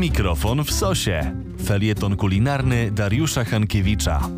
Mikrofon w sosie. Felieton kulinarny Dariusza Hankiewicza.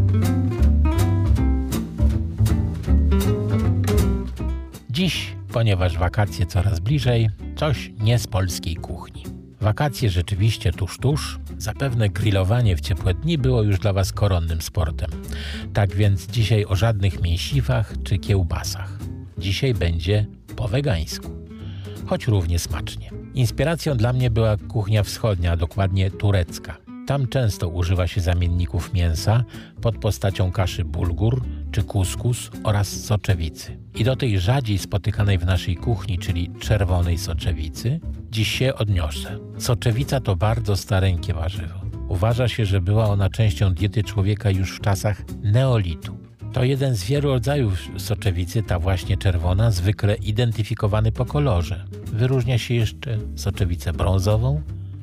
Dziś, ponieważ wakacje coraz bliżej, coś nie z polskiej kuchni. Wakacje rzeczywiście tuż, zapewne grillowanie w ciepłe dni było już dla Was koronnym sportem. Tak więc dzisiaj o żadnych mięsiwach czy kiełbasach. Dzisiaj będzie po wegańsku, choć równie smacznie. Inspiracją dla mnie była kuchnia wschodnia, a dokładnie turecka. Tam często używa się zamienników mięsa pod postacią kaszy bulgur czy kuskus oraz soczewicy. I do tej rzadziej spotykanej w naszej kuchni, czyli czerwonej soczewicy, dziś się odniosę. Soczewica to bardzo stareńkie warzywo. Uważa się, że była ona częścią diety człowieka już w czasach neolitu. To jeden z wielu rodzajów soczewicy, ta właśnie czerwona, zwykle identyfikowany po kolorze. Wyróżnia się jeszcze soczewicę brązową,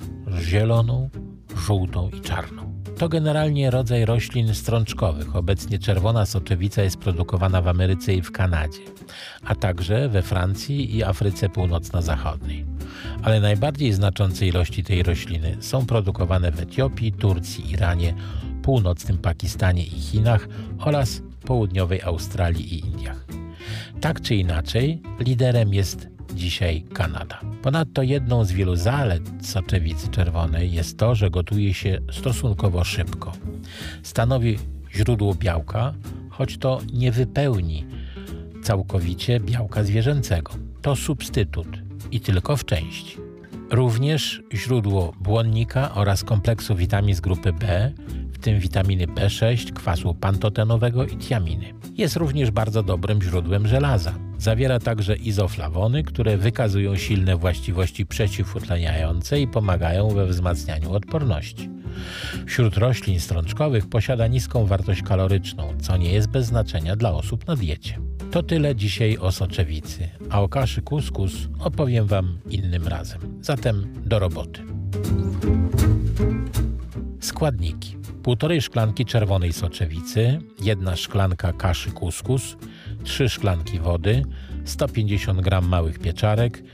zieloną, żółtą i czarną. To generalnie rodzaj roślin strączkowych. Obecnie czerwona soczewica jest produkowana w Ameryce i w Kanadzie, a także we Francji i Afryce Północno-Zachodniej. Ale najbardziej znaczące ilości tej rośliny są produkowane w Etiopii, Turcji, Iranie, północnym Pakistanie i Chinach oraz południowej Australii i Indiach. Tak czy inaczej, liderem jest dzisiaj Kanada. Ponadto jedną z wielu zalet soczewicy czerwonej jest to, że gotuje się stosunkowo szybko. Stanowi źródło białka, choć to nie wypełni całkowicie białka zwierzęcego. To substytut i tylko w części. Również źródło błonnika oraz kompleksu witamin z grupy B, w tym witaminy B6, kwasu pantotenowego i tiaminy. Jest również bardzo dobrym źródłem żelaza. Zawiera także izoflawony, które wykazują silne właściwości przeciwutleniające i pomagają we wzmacnianiu odporności. Wśród roślin strączkowych posiada niską wartość kaloryczną, co nie jest bez znaczenia dla osób na diecie. To tyle dzisiaj o soczewicy, a o kaszy kuskus opowiem Wam innym razem. Zatem do roboty. Składniki. 1,5 szklanki czerwonej soczewicy, 1 szklanka kaszy kuskus, 3 szklanki wody, 150 g małych pieczarek,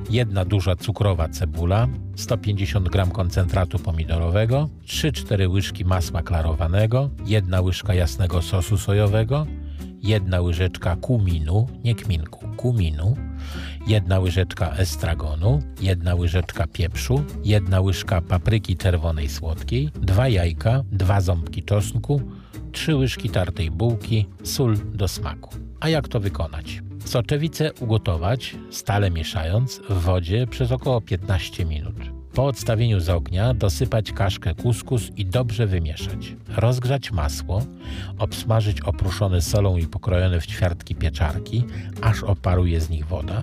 1 duża cukrowa cebula, 150 g koncentratu pomidorowego, 3-4 łyżki masła klarowanego, 1 łyżka jasnego sosu sojowego, 1 łyżeczka kuminu, nie kminku, kuminu, 1 łyżeczka estragonu, 1 łyżeczka pieprzu, 1 łyżka papryki czerwonej słodkiej, 2 jajka, 2 ząbki czosnku, 3 łyżki tartej bułki, sól do smaku. A jak to wykonać? Soczewicę ugotować, stale mieszając, w wodzie przez około 15 minut. Po odstawieniu z ognia dosypać kaszkę kuskus i dobrze wymieszać. Rozgrzać masło, obsmażyć oprószone solą i pokrojone w ćwiartki pieczarki, aż oparuje z nich woda.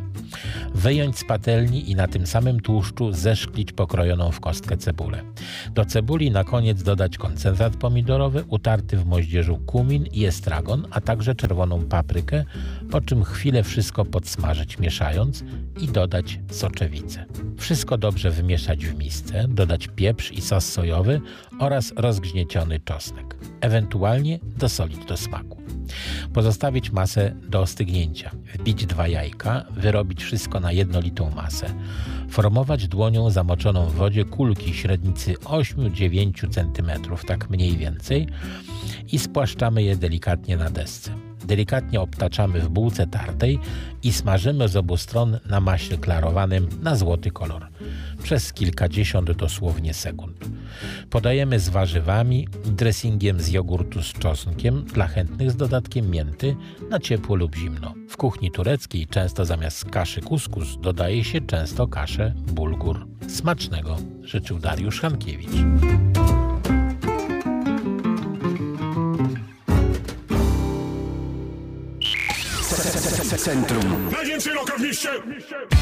Wyjąć z patelni i na tym samym tłuszczu zeszklić pokrojoną w kostkę cebulę. Do cebuli na koniec dodać koncentrat pomidorowy, utarty w moździerzu kumin i estragon, a także czerwoną paprykę, po czym chwilę wszystko podsmażyć mieszając i dodać soczewicę. Wszystko dobrze wymieszać w misce, dodać pieprz i sos sojowy oraz rozgnieciony czosnek. Ewentualnie dosolić do smaku. Pozostawić masę do ostygnięcia. Wbić 2 jajka, wyrobić wszystko na jednolitą masę. Formować dłonią zamoczoną w wodzie kulki średnicy 8-9 cm, tak mniej więcej, i spłaszczamy je delikatnie na desce. Delikatnie obtaczamy w bułce tartej i smażymy z obu stron na maśle klarowanym na złoty kolor przez kilkadziesiąt dosłownie sekund. Podajemy z warzywami, dressingiem z jogurtu z czosnkiem, dla chętnych z dodatkiem mięty, na ciepło lub zimno. W kuchni tureckiej często zamiast kaszy kuskus dodaje się często kaszę bulgur. Smacznego życzył Dariusz Hankiewicz. Centrum. Najwięcej roka w mieście!